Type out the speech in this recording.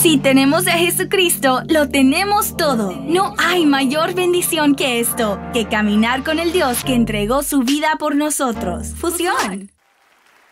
Si tenemos a Jesucristo, lo tenemos todo. No hay mayor bendición que esto, que caminar con el Dios que entregó su vida por nosotros. Fusión.